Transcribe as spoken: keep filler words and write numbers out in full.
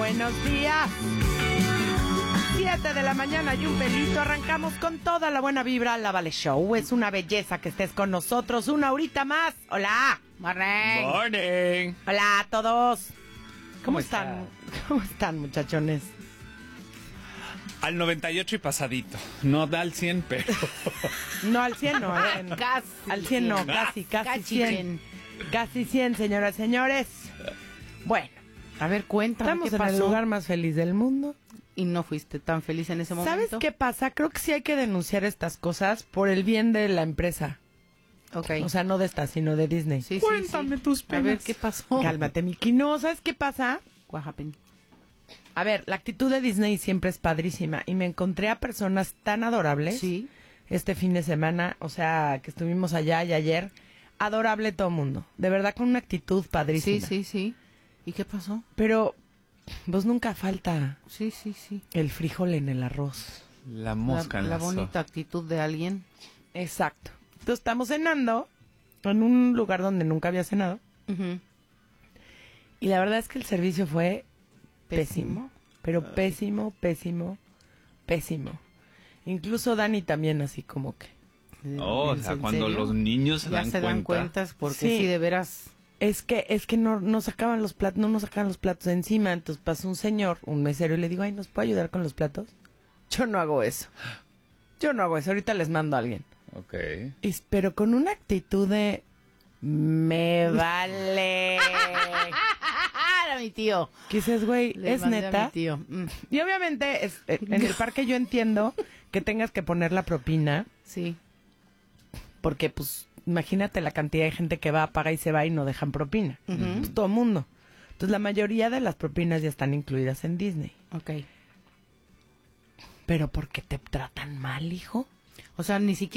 buenos días. Siete de la mañana y un pelito. Arrancamos con toda la buena vibra. La Vale Show. Es una belleza que estés con nosotros una horita más. Hola. Morning. Morning. Hola a todos. ¿Cómo, ¿Cómo están? está? ¿Cómo están, muchachones? Al noventa y ocho y pasadito. No da al cien, pero... No, al cien no. Al cien, Casi al cien no, cien. casi, casi, Casi cien. cien. Casi cien, señoras y señores. Bueno, A ver, cuéntame estamos qué en pasó. el lugar más feliz del mundo. Y no fuiste tan feliz en ese momento. ¿Sabes qué pasa? Creo que sí hay que denunciar estas cosas por el bien de la empresa. Ok. O sea, no de esta, sino de Disney. sí, sí, Cuéntame sí. tus A penas. ver, ¿qué pasó? Cálmate, Miki. No, ¿sabes qué pasa? What happened? A ver, la actitud de Disney siempre es padrísima. Y me encontré a personas tan adorables Sí. este fin de semana. O sea, que estuvimos allá y ayer. Adorable todo el mundo. De verdad, con una actitud padrísima. Sí, sí, sí. ¿Y qué pasó? Pero, pues nunca falta Sí, sí, sí. el frijol en el arroz. La mosca la, en la la bonita actitud de alguien. Exacto. Entonces estamos cenando en un lugar donde nunca había cenado. Ujú. Y la verdad es que el servicio fue pésimo. Pésimo. Pero pésimo, pésimo, pésimo. Incluso Dani también así como que... Oh, o ¿Es sea, en cuando serio? los niños se ya dan se dan cuenta. cuentas porque Sí. sí, de veras. Es que es que no, no sacaban los platos, no nos sacaban los platos de encima. Entonces pasó un señor, un mesero, y le digo, ay, ¿nos puede ayudar con los platos? Yo no hago eso. Yo no hago eso. Ahorita les mando a alguien. Ok. Y- pero con una actitud de... Me vale. Era mi tío. ¿Qué dices, güey? Le ¿Es mandé a neta? mi tío. Mm. Y obviamente es, eh, en el parque yo entiendo que tengas que poner la propina, Sí. porque pues imagínate la cantidad de gente que va, paga y se va y no dejan propina. Ujú. Pues todo mundo. Entonces la mayoría de las propinas ya están incluidas en Disney. Ok. ¿Pero por qué te tratan mal, hijo? O sea, ni siquiera